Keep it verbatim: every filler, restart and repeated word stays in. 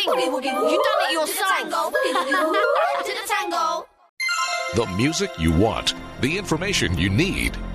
swing. You done it yourself. The music you want, the information you need.